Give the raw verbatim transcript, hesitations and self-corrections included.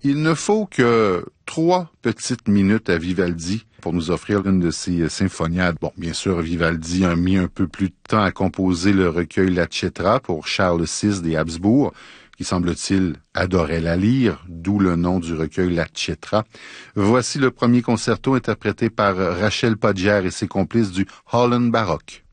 Il ne faut que trois petites minutes à Vivaldi pour nous offrir une de ses symphoniades. Bon, bien sûr, Vivaldi a mis un peu plus de temps à composer le recueil La Cetra pour Charles six des Habsbourg, qui semble-t-il adorait la lire, d'où le nom du recueil La Cetra. Voici le premier concerto interprété par Rachel Podger et ses complices du Holland baroque.